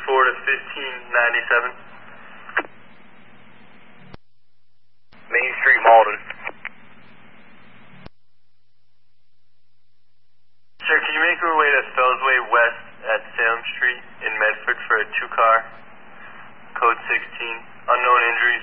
to 1597. Main Street, Malden. Sir, can you make your way to Fellsway West at Salem Street in Medford for a 2-car, code 16, unknown injuries?